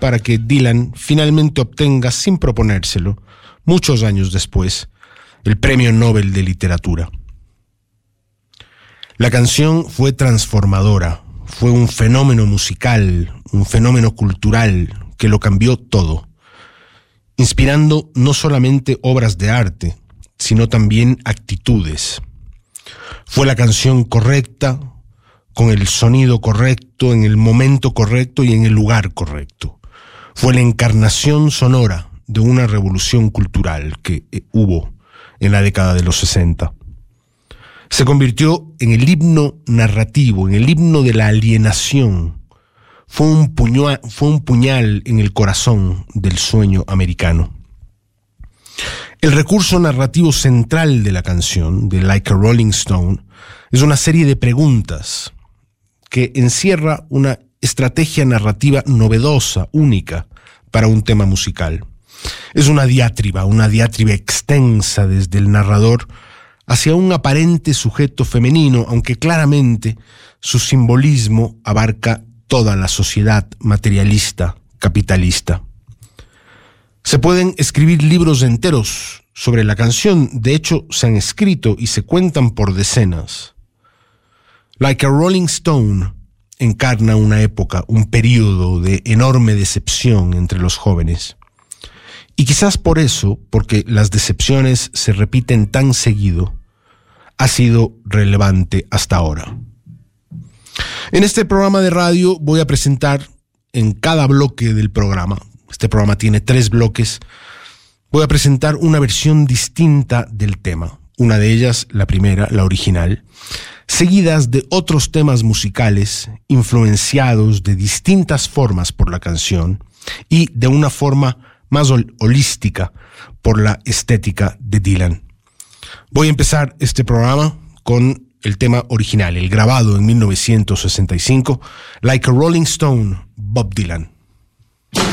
para que Dylan finalmente obtenga, sin proponérselo, muchos años después, el Premio Nobel de Literatura. La canción fue transformadora, fue un fenómeno musical, un fenómeno cultural que lo cambió todo, inspirando no solamente obras de arte, sino también actitudes. Fue la canción correcta, con el sonido correcto, en el momento correcto y en el lugar correcto. Fue la encarnación sonora de una revolución cultural que hubo en la década de los 60. Se convirtió en el himno narrativo, en el himno de la alienación. Fue un puñal en el corazón del sueño americano. El recurso narrativo central de la canción, de Like a Rolling Stone, es una serie de preguntas que encierra una estrategia narrativa novedosa, única, para un tema musical. Es una diatriba extensa desde el narrador hacia un aparente sujeto femenino, aunque claramente su simbolismo abarca toda la sociedad materialista, capitalista. Se pueden escribir libros enteros sobre la canción, de hecho se han escrito y se cuentan por decenas. Like a Rolling Stone encarna una época, un período de enorme decepción entre los jóvenes. Y quizás por eso, porque las decepciones se repiten tan seguido, ha sido relevante hasta ahora. En este programa de radio voy a presentar en cada bloque del programa, este programa tiene 3 bloques, voy a presentar una versión distinta del tema. Una de ellas, la primera, la original, seguidas de otros temas musicales influenciados de distintas formas por la canción y de una forma más holística por la estética de Dylan. Voy a empezar este programa con el tema original, el grabado en 1965, Like a Rolling Stone, Bob Dylan.